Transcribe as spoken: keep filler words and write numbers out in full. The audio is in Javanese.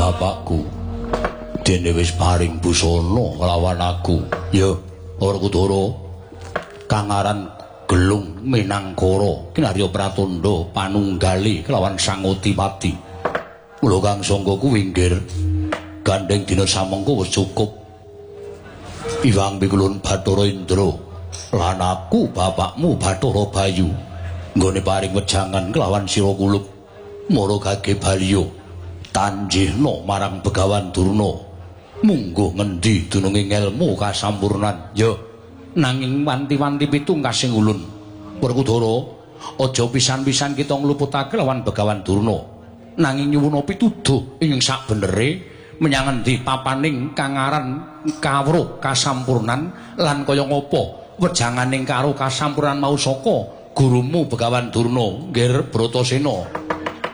bapakku dene wis paring busana lawan aku. Ya, Werkudara kang aran Gelung Minangkara kinarya pratandha panunggali kelawan Sang Udipati. Mula Kang Sangga kuwi nggir gandeng dina samengko wis cukup. Iwang Pikulun Bathara Indra lan aku bapakmu Bathara Bayu nggone paring wejangan kelawan sira kulup mara gage baliya tanjihna marang Begawan Durna. Mungguh ngendi dununging ilmu kasampurnan. Ya, nanging wanti-wanti pitungkasing ulun Werkudara aja pisan-pisan kita ngluputake lawan Begawan Durna, nanging nyuwuna pituduh ing sakbenere menyang endi papaning kang aran kawruh kasampurnan lan kaya ngapa wejanganing karo kasampurnan mau saka gurumu Begawan Durna nggih Bratasena.